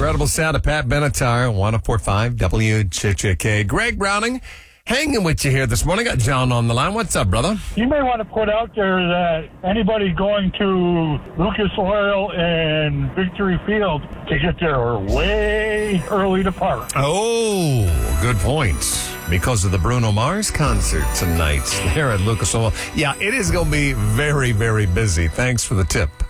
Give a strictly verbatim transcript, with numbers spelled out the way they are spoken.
incredible sound of Pat Benatar, one oh four point five W J J K. Greg Browning, hanging with you here this morning. Got John on the line. What's up, brother? You may want to put out there that anybody going to Lucas Oil and Victory Field to get there way early to park. Oh, good point. Because of the Bruno Mars concert tonight there at Lucas Oil. Yeah, it is going to be very, very busy. Thanks for the tip.